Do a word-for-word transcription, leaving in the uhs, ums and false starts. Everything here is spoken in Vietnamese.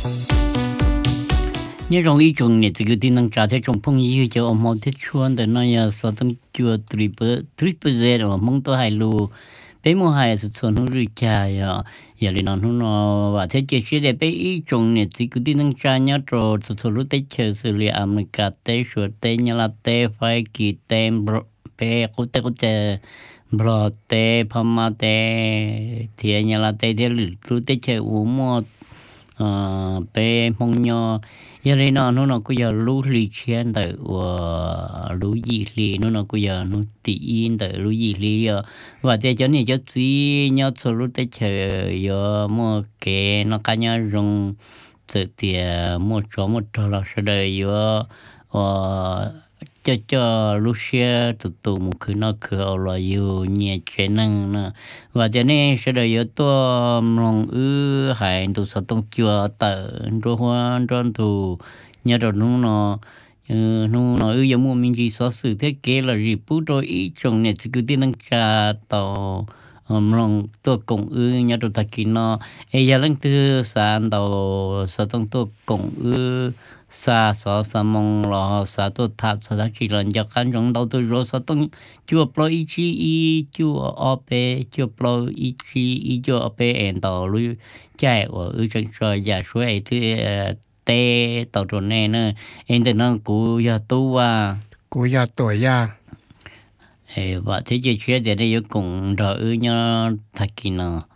nhớ trong ý chung này thì cái tin năng trả thế trong phong yêu cho ông họ thế chuan để nói là sao tăng chùa triple triple zero mà mong tôi hay lu bé mua hay sự chuan hữu rủi chài à giờ lên nó nó và thế chỉ sẽ để bé ý chung này thì cái tin năng trả nhớ rồi sự chuan lúc tết chơi xử lý America tết sửa tết nhớ là tết phải kỳ tết bé cố tết cố tết bro tết pama tết thì nhớ là tết thì lúc tết chơi uống một ờ bé mong nhớ giờ này nó nó nó cứ giờ lú lì chen tới và lú gì lì nó nó cứ giờ nó tỉ tới lú gì lì và thế cho nên cho gì nhớ số lú tới chờ giờ mua cái nó cá nhau rong từ tiền mua chỗ một trò là sau đây giờ và cho cho lú xe từ từ một khi nó cứ là yêu nhẹ chế năng nè và cho nên sau đây giờ tôi mong ư hay tôi sẽ tung chùa tới rồi hoa rồi tu nhớ rồi nó nó nó nó ư giờ mua mình chỉ số sự thiết kế là gì bút rồi ý trong này thì cứ tin năng trả tàu mong tôi cũng ư nhớ rồi ta kia nó ấy giờ lần thứ sáng tàu sẽ tung tôi cũng ư sa so sa mong lo sa tu tháp sa đã chỉ lần cho căn trong đầu tôi rồi sa tung chưa pro ý chí ý chưa op chưa pro ý chí ý chưa op en tàu lui chạy ở ở trên trời giả suy thứ tê tàu trốn này nữa em từ nó cú giờ tu à cú giờ tuổi ya và thế chỉ chuyện để đây cùng rồi ư nhau thật kỳ nào